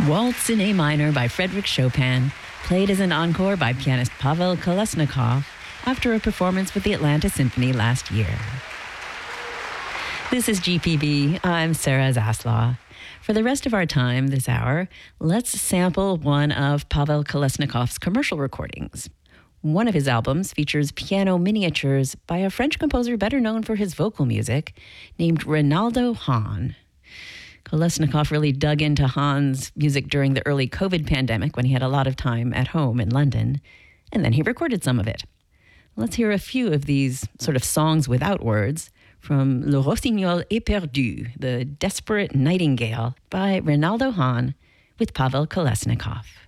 Waltz in A minor by Frédéric Chopin, played as an encore by pianist Pavel Kolesnikov after a performance with the Atlanta Symphony last year. This is GPB. I'm Sarah Zaslaw. For the rest of our time this hour, let's sample one of Pavel Kolesnikov's commercial recordings. One of his albums features piano miniatures by a French composer better known for his vocal music, named Reynaldo Hahn. Kolesnikov really dug into Hahn's music during the early COVID pandemic when he had a lot of time at home in London, and then he recorded some of it. Let's hear a few of these sort of songs without words from Le Rossignol éperdu, the Desperate Nightingale, by Reynaldo Hahn with Pavel Kolesnikov.